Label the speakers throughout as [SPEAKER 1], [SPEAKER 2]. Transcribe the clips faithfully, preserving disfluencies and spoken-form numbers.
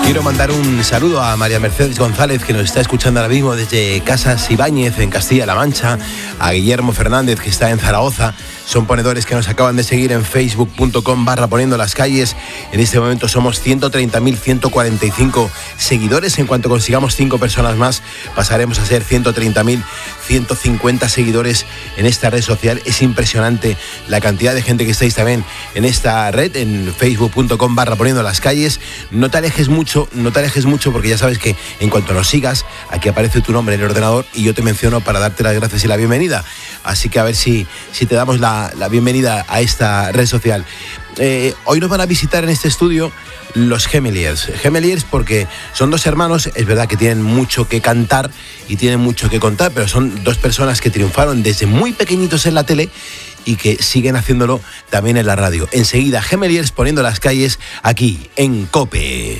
[SPEAKER 1] Quiero mandar un saludo a María Mercedes González, que nos está escuchando ahora mismo desde Casas Ibáñez, en Castilla-La Mancha, a Guillermo Fernández, que está en Zaragoza. Son ponedores que nos acaban de seguir en facebook punto com barra poniendo las calles. En este momento somos ciento treinta mil ciento cuarenta y cinco seguidores. En cuanto consigamos cinco personas más, pasaremos a ser ciento treinta mil ciento cincuenta seguidores en esta red social. Es impresionante la cantidad de gente que estáis también en esta red, en facebook punto com barra poniendo las calles. No te alejes mucho, no te alejes mucho, porque ya sabes que en cuanto nos sigas, aquí aparece tu nombre en el ordenador y yo te menciono para darte las gracias y la bienvenida. Así que a ver si, si te damos la, la bienvenida a esta red social. Eh, hoy nos van a visitar en este estudio los Gemeliers. Gemeliers porque son dos hermanos, es verdad que tienen mucho que cantar y tienen mucho que contar, pero son dos personas que triunfaron desde muy pequeñitos en la tele y que siguen haciéndolo también en la radio. Enseguida, Gemeliers poniendo las calles aquí en COPE.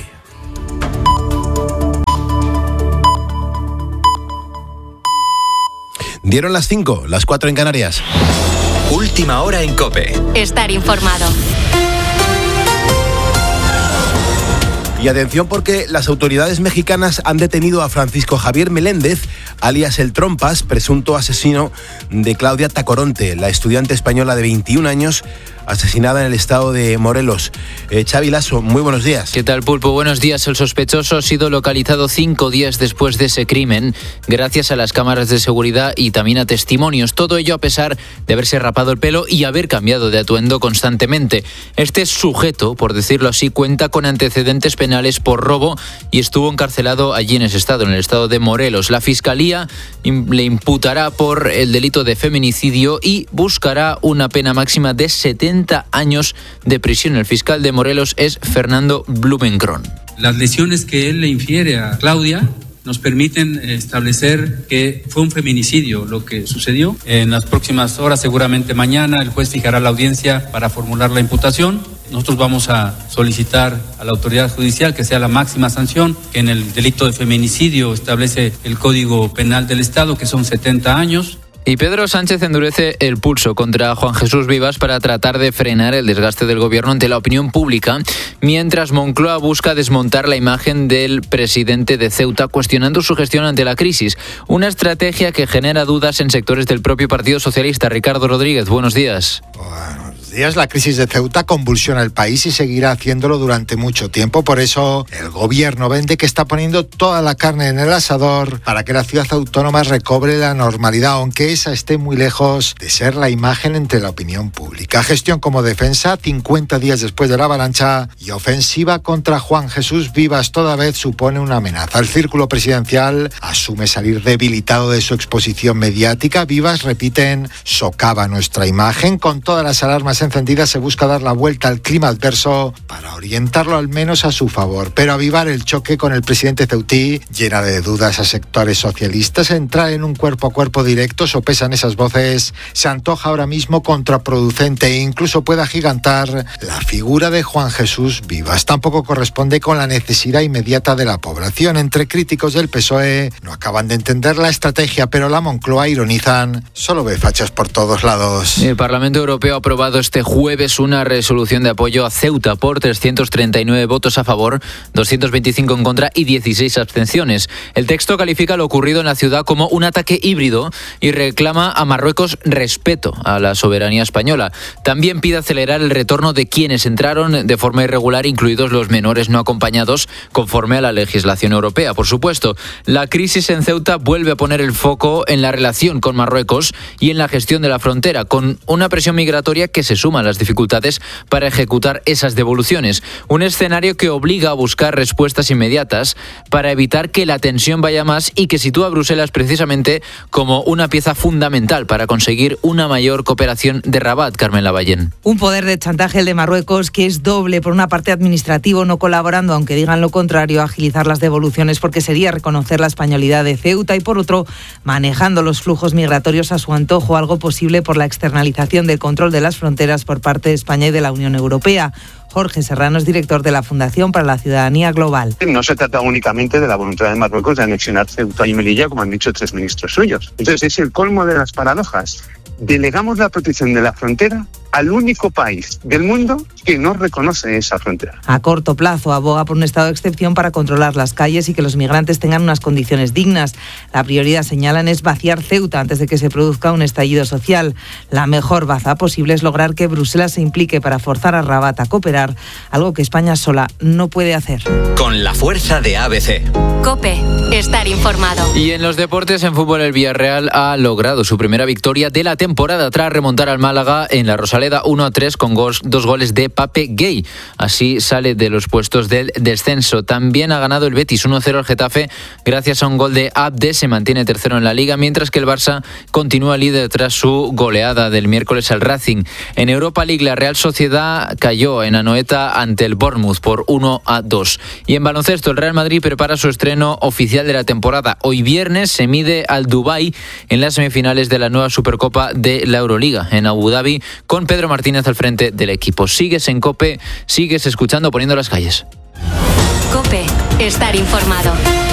[SPEAKER 1] Dieron las cinco, las cuatro en Canarias.
[SPEAKER 2] Última hora en COPE.
[SPEAKER 3] Estar informado.
[SPEAKER 1] Y atención, porque las autoridades mexicanas han detenido a Francisco Javier Meléndez, alias El Trompas, presunto asesino de Claudia Tacoronte, la estudiante española de veintiún años, asesinada en el estado de Morelos. Eh, Xavi Lasso, muy buenos días.
[SPEAKER 4] ¿Qué tal, Pulpo? Buenos días. El sospechoso ha sido localizado cinco días después de ese crimen, gracias a las cámaras de seguridad y también a testimonios. Todo ello a pesar de haberse rapado el pelo y haber cambiado de atuendo constantemente. Este sujeto, por decirlo así, cuenta con antecedentes penales por robo y estuvo encarcelado allí en ese estado, en el estado de Morelos. La Fiscalía le imputará por el delito de feminicidio y buscará una pena máxima de setenta años de prisión. El fiscal de Morelos es Fernando Blumenkron.
[SPEAKER 5] Las lesiones que él le infiere a Claudia nos permiten establecer que fue un feminicidio lo que sucedió. En las próximas horas, seguramente mañana, el juez fijará la audiencia para formular la imputación. Nosotros vamos a solicitar a la autoridad judicial que sea la máxima sanción, que en el delito de feminicidio establece el Código Penal del Estado, que son setenta años.
[SPEAKER 4] Y Pedro Sánchez endurece el pulso contra Juan Jesús Vivas para tratar de frenar el desgaste del gobierno ante la opinión pública, mientras Moncloa busca desmontar la imagen del presidente de Ceuta, cuestionando su gestión ante la crisis. Una estrategia que genera dudas en sectores del propio Partido Socialista. Ricardo Rodríguez, buenos días.
[SPEAKER 6] Buenos días. La crisis de Ceuta convulsiona el país y seguirá haciéndolo durante mucho tiempo. Por eso el gobierno vende que está poniendo toda la carne en el asador para que la ciudad autónoma recobre la normalidad, aunque esa esté muy lejos de ser la imagen entre la opinión pública. Gestión como defensa, cincuenta días después de la avalancha, y ofensiva contra Juan Jesús Vivas toda vez supone una amenaza. El círculo presidencial asume salir debilitado de su exposición mediática. Vivas, repiten, socava nuestra imagen. Con todas las alarmas encendidas se busca dar la vuelta al clima adverso para orientarlo al menos a su favor. Pero avivar el choque con el presidente ceutí llena de dudas a sectores socialistas. Entrar en un cuerpo a cuerpo directo, sopesan esas voces, se antoja ahora mismo contraproducente e incluso puede agigantar la figura de Juan Jesús Vivas. Tampoco corresponde con la necesidad inmediata de la población. Entre críticos del P S O E no acaban de entender la estrategia, pero la Moncloa, ironizan, solo ve fachas por todos lados.
[SPEAKER 4] El Parlamento Europeo ha aprobado este jueves una resolución de apoyo a Ceuta por trescientos treinta y nueve votos a favor, doscientos veinticinco en contra y dieciséis abstenciones. El texto califica lo ocurrido en la ciudad como un ataque híbrido y reclama a Marruecos respeto a la soberanía española. También pide acelerar el retorno de quienes entraron de forma irregular, incluidos los menores no acompañados, conforme a la legislación europea. Por supuesto, la crisis en Ceuta vuelve a poner el foco en la relación con Marruecos y en la gestión de la frontera, con una presión migratoria que se suma a las dificultades para ejecutar esas devoluciones. Un escenario que obliga a buscar respuestas inmediatas para evitar que la tensión vaya más y que sitúa a Bruselas precisamente como una pieza fundamental para conseguir una mayor cooperación de Rabat. Carmen Lavallén.
[SPEAKER 7] Un poder de chantaje el de Marruecos, que es doble. Por una parte, administrativo, no colaborando, aunque digan lo contrario, agilizar las devoluciones porque sería reconocer la españolidad de Ceuta, y por otro, manejando los flujos migratorios a su antojo, algo posible por la externalización del control de las fronteras por parte de España y de la Unión Europea. Jorge Serrano es director de la Fundación para la Ciudadanía Global.
[SPEAKER 8] No se trata únicamente de la voluntad de Marruecos de anexionar Ceuta y Melilla, como han dicho tres ministros suyos. Entonces es el colmo de las paradojas. Delegamos la protección de la frontera al único país del mundo que no reconoce esa frontera.
[SPEAKER 7] A corto plazo aboga por un estado de excepción para controlar las calles y que los migrantes tengan unas condiciones dignas. La prioridad, señalan, es vaciar Ceuta antes de que se produzca un estallido social. La mejor baza posible es lograr que Bruselas se implique para forzar a Rabat a cooperar, algo que España sola no puede hacer.
[SPEAKER 2] Con la fuerza de A B C.
[SPEAKER 3] COPE, estar informado.
[SPEAKER 4] Y en los deportes, en fútbol, el Villarreal ha logrado su primera victoria de la temporada tras remontar al Málaga en la Rosaleda uno a tres con gos, dos goles de Pape Gay. Así sale de los puestos del descenso. También ha ganado el Betis uno cero al Getafe gracias a un gol de Abde. Se mantiene tercero en la Liga, mientras que el Barça continúa líder tras su goleada del miércoles al Racing. En Europa League, la Real Sociedad cayó en Anoeta ante el Bournemouth por uno a dos. Y en baloncesto, el Real Madrid prepara su estreno oficial de la temporada. Hoy viernes se mide al Dubái en las semifinales de la nueva Supercopa de la Euroliga en Abu Dhabi, con Pedro Martínez al frente del equipo. Sigues en COPE, sigues escuchando Poniendo las Calles.
[SPEAKER 3] COPE, estar informado.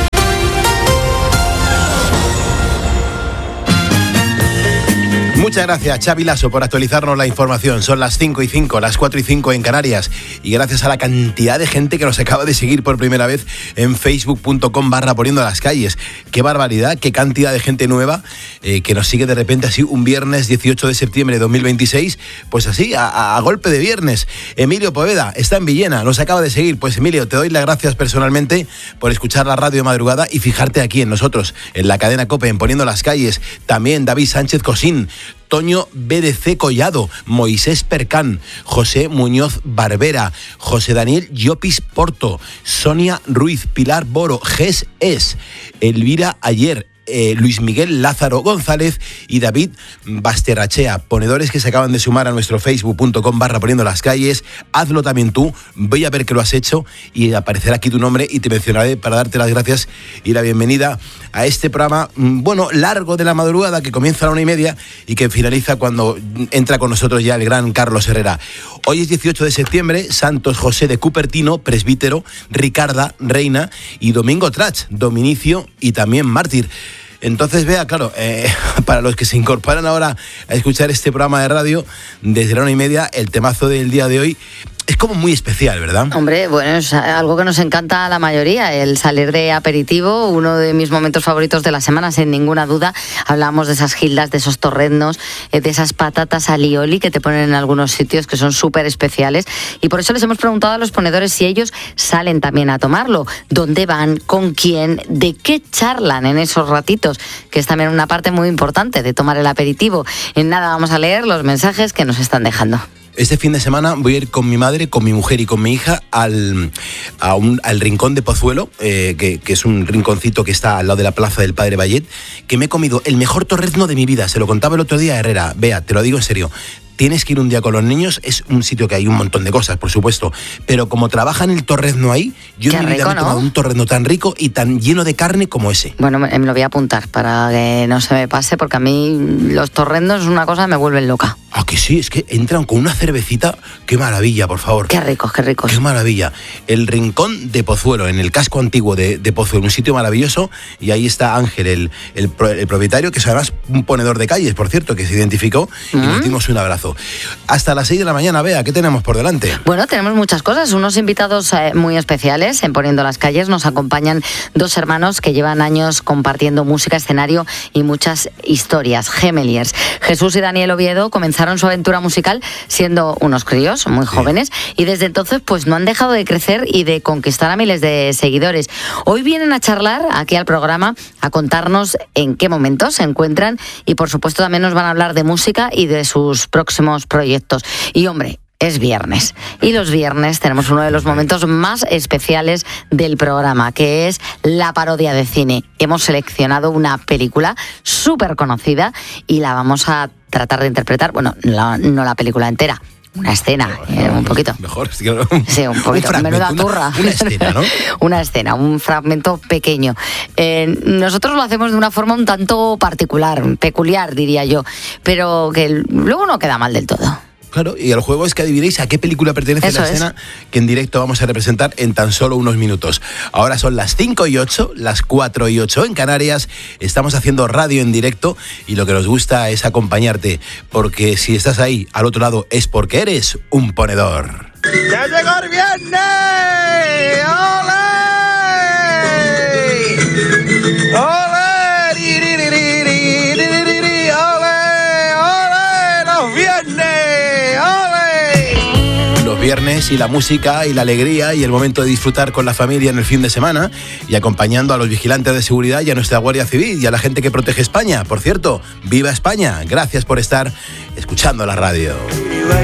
[SPEAKER 1] Muchas gracias, Xavi Lasso, por actualizarnos la información. Son las cinco y cinco, las cuatro y cinco en Canarias. Y gracias a la cantidad de gente que nos acaba de seguir por primera vez en facebook.com barra Poniendo las Calles. Qué barbaridad, qué cantidad de gente nueva eh, que nos sigue de repente así un viernes dieciocho de septiembre de dos mil veintiséis. Pues así, a, a golpe de viernes. Emilio Poveda está en Villena, nos acaba de seguir. Pues Emilio, te doy las gracias personalmente por escuchar la radio de madrugada y fijarte aquí en nosotros, en la cadena COPE, en Poniendo las Calles. También David Sánchez Cosín, Toño B D C Collado, Moisés Percán, José Muñoz Barbera, José Daniel Llopis Porto, Sonia Ruiz, Pilar Boro, Ges Es, Elvira Ayer, Eh, Luis Miguel Lázaro González y David Basterrachea, ponedores que se acaban de sumar a nuestro facebook.com barra Poniendo las Calles. Hazlo también tú, voy a ver que lo has hecho y aparecerá aquí tu nombre y te mencionaré para darte las gracias y la bienvenida a este programa, bueno, largo de la madrugada, que comienza a la una y media y que finaliza cuando entra con nosotros ya el gran Carlos Herrera. Hoy es dieciocho de septiembre, Santos José de Cupertino, presbítero, Ricarda, reina, y Domingo Trach, dominicio y también mártir. Entonces, vea, claro, eh, para los que se incorporan ahora a escuchar este programa de radio, desde la una y media, el temazo del día de hoy es como muy especial, ¿verdad?
[SPEAKER 9] Hombre, bueno, es algo que nos encanta a la mayoría, el salir de aperitivo, uno de mis momentos favoritos de la semana, sin ninguna duda. Hablamos de esas gildas, de esos torreznos, de esas patatas alioli que te ponen en algunos sitios que son súper especiales, y por eso les hemos preguntado a los ponedores si ellos salen también a tomarlo, dónde van, con quién, de qué charlan en esos ratitos, que es también una parte muy importante de tomar el aperitivo. En nada, vamos a leer los mensajes que nos están dejando.
[SPEAKER 1] Este fin de semana voy a ir con mi madre, con mi mujer y con mi hija al, a un, al Rincón de Pozuelo, eh, que, que es un rinconcito que está al lado de la plaza del Padre Vallet, que me he comido el mejor torrezno de mi vida. Se lo contaba el otro día a Herrera. Vea, te lo digo en serio. Tienes que ir un día con los niños, es un sitio que hay un montón de cosas, por supuesto, pero como trabajan el torrezno ahí, yo
[SPEAKER 9] Qué
[SPEAKER 1] en mi vida
[SPEAKER 9] rico,
[SPEAKER 1] me he tomado
[SPEAKER 9] ¿no?
[SPEAKER 1] un torrezno tan rico y tan lleno de carne como ese.
[SPEAKER 9] Bueno, me, me lo voy a apuntar para que no se me pase, porque a mí los torreznos es una cosa que me vuelven loca.
[SPEAKER 1] Ah, que sí, es que entran con una cervecita, qué maravilla, por favor.
[SPEAKER 9] Qué ricos, qué ricos.
[SPEAKER 1] Qué maravilla. El Rincón de Pozuelo, en el casco antiguo de, de Pozuelo, un sitio maravilloso, y ahí está Ángel, el, el, el propietario, que es además un ponedor de calles, por cierto, que se identificó, y
[SPEAKER 9] ¿Mm?
[SPEAKER 1] le dimos un abrazo. Hasta las seis de la mañana, Bea, ¿qué tenemos por delante?
[SPEAKER 9] Bueno, tenemos muchas cosas, unos invitados eh, muy especiales en Poniendo las Calles. Nos acompañan dos hermanos que llevan años compartiendo música, escenario y muchas historias, Gemeliers. Jesús y Daniel Oviedo comenzaron su aventura musical siendo unos críos muy jóvenes, sí, y desde entonces pues no han dejado de crecer y de conquistar a miles de seguidores. Hoy vienen a charlar aquí al programa, a contarnos en qué momentos se encuentran y por supuesto también nos van a hablar de música y de sus próximos proyectos. Y hombre, es viernes y los viernes tenemos uno de los momentos más especiales del programa, que es la parodia de cine. Hemos seleccionado una película súper conocida y la vamos a tratar de interpretar, bueno, la, no la película entera, una escena, eh, un poquito.
[SPEAKER 1] Mejor, es que no,
[SPEAKER 9] sí, un poquito.
[SPEAKER 1] Un
[SPEAKER 9] Menuda turra.
[SPEAKER 1] Una, una escena, ¿no?
[SPEAKER 9] Una escena, un fragmento pequeño. Eh, nosotros lo hacemos de una forma un tanto particular, peculiar, diría yo, pero que luego no queda mal del todo.
[SPEAKER 1] Claro, y el juego es que adivinéis a qué película pertenece
[SPEAKER 9] Eso
[SPEAKER 1] la escena es. que en directo vamos a representar en tan solo unos minutos. Ahora son las cinco y ocho, las cuatro y ocho en Canarias. Estamos haciendo radio en directo y lo que nos gusta es acompañarte, porque si estás ahí al otro lado es porque eres un ponedor.
[SPEAKER 10] ¡Ya llegó el viernes! ¡Ole! ¡Ole! ¡Ri, ri, ri, ri, ri, ri, ri, ri! ¡Ole! ¡Ole! ¡Los viernes! ¡Ole!
[SPEAKER 1] Los viernes y la música y la alegría y el momento de disfrutar con la familia en el fin de semana y acompañando a los vigilantes de seguridad y a nuestra Guardia Civil y a la gente que protege España. Por cierto, ¡viva España! Gracias por estar escuchando la radio.